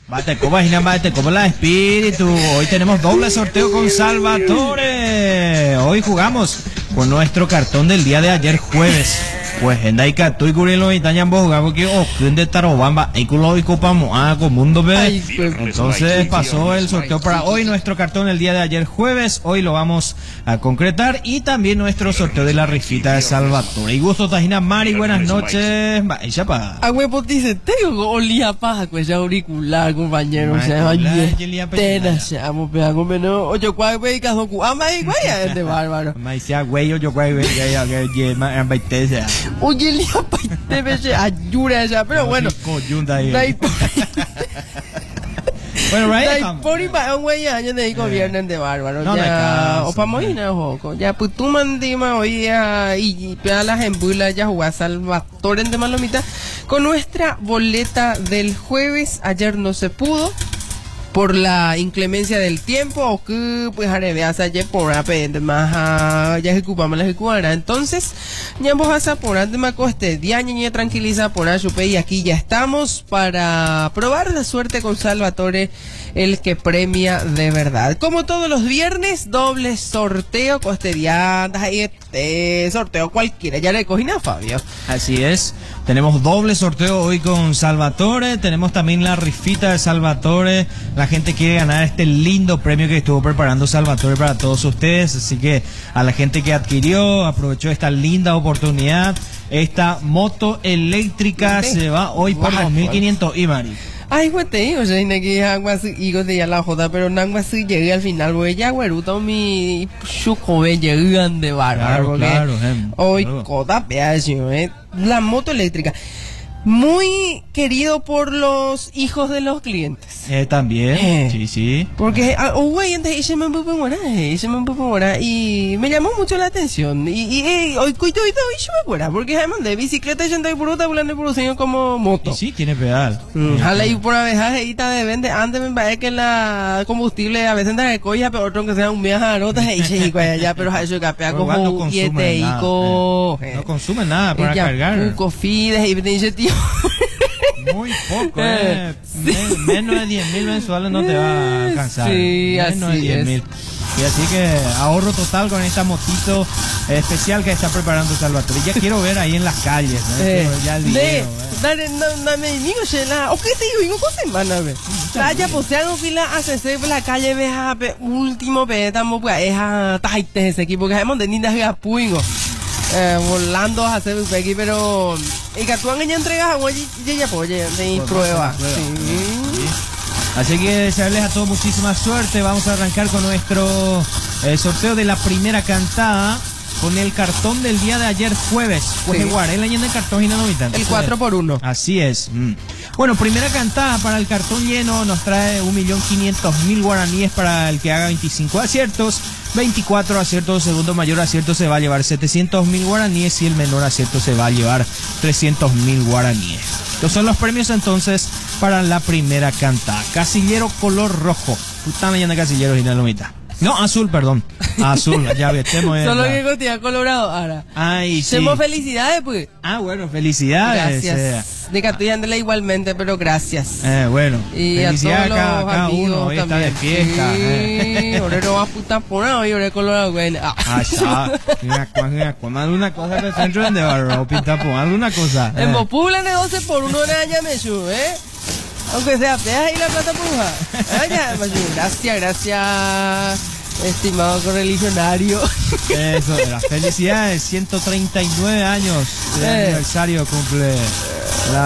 Bate copa, Gina, bate copa la espíritu. Hoy tenemos doble sorteo con Salvatore. Hoy jugamos con nuestro cartón del día de ayer jueves. Pues en Daika, tú y Curilo y Tañan jugamos que de Tarobamba, y Culo y Copa Moa con Mundo B. Entonces pasó el sorteo para hoy, nuestro cartón el día de ayer jueves. Hoy lo vamos a concretar y también nuestro sorteo de la rifita de Salvatore. Y gusto, Tajina Mari, buenas noches. Vaya pa. A huevo dice, tengo olía paja, pues ya auricular, compañero. O sea, oye, tena, seamos pegados, menos. Oye, cuál güey, caso cu, ama y güey, este bárbaro. Maicea güey, oye, güey, ya. Oye, lía pa, te ves ayura ya, pero bueno. Bueno, right. Por ahí va un güey año de gobierno de bárbaro. Ya, o pa moina joco. Ya, pues tú mandima hoy y pega las embulas ya jugar Salvatore en de Malomita con nuestra boleta del jueves. Ayer no se pudo por la inclemencia del tiempo o que pues areveas ayer por aprender más ya ejecutamos la ejecutará. Entonces ya vamos a por antes me coste diaña tranquiliza por ayupe y aquí ya estamos para probar la suerte con Salvatore, el que premia de verdad. Como todos los viernes, doble sorteo coste diandas y sorteo cualquiera. Ya le cogí a Fabio. Así es. Tenemos doble sorteo hoy con Salvatore. Tenemos también la rifita de Salvatore. La gente quiere ganar este lindo premio que estuvo preparando Salvatore para todos ustedes. Así que a la gente que adquirió, aprovechó esta linda oportunidad. Esta moto eléctrica se va hoy por 2.500 y Mari. Ay, güey, te digo, yo no que agua así, hijo de ya la joda, pero no agua así llegué al final, güey, ya güeruta mi chuco, llegan de bárbaro, claro, hoy coda pedazo, la moto eléctrica. Muy querido por los hijos de los clientes. También, sí. Porque, güey, entonces y me llamó mucho la atención. Y hoy cuito y yo me acuerdo, porque además de bicicleta yo estoy por hablando por señor como moto. Y sí, tiene pedal. Jala y por abejas y de vende. Antes me parece que la combustible a veces de colla, pero otro que sea un viaje a notas y allá, pero eso capea como un no consume nada para cargar. Cofides y dice, tío. Muy poco, menos de 10.000 mensuales no te va a alcanzar. Sí, menos de 10.000. Y así que ahorro total con esta motito especial que está preparando Salvatore. Ya quiero ver ahí en las calles, ya el video. Dame, digo, o qué te digo, cosa semana, ve. Vaya, pues se hago fila hace la calle, ve, último, ve, estamos, pues, es a taite ese equipo que hemos tenido a puingo. Volando a hacer un pequi, pero y que tú han entregas a güey y ya apoye de prueba. Sí. Así que desearles a todos muchísima suerte. Vamos a arrancar con nuestro sorteo de la primera cantada con el cartón del día de ayer jueves. Pues igual, el año de cartón y no el 4x1. Así es. Bueno, primera cantada para el cartón lleno nos trae 1.500.000 guaraníes para el que haga 25 aciertos. 24 aciertos, segundo mayor acierto se va a llevar 700.000 guaraníes y el menor acierto se va a llevar 300.000 guaraníes. Estos son los premios entonces para la primera cantada. Casillero color rojo. Puta mañana casillero y lomita. No, azul, perdón. Azul, ya vetemos. Solo que costilla colorado ahora. Ay, sí. Hacemos felicidades, pues. Bueno, felicidades. Gracias. De Catuyándole igualmente, pero gracias. Bueno. Y felicidades a todos cada los uno. Hoy está de fiesta. Sí, ahora no va a putar por nada y ahora colorado, güey. Ya. Alguna cosa que se entra en de barro. Pinta por alguna cosa. En Bopula de 12 por 1 hora ya me sube, aunque sea fea ahí la plata puja. Gracias, estimado correligionario. Eso, las felicidades, 139 años de aniversario cumple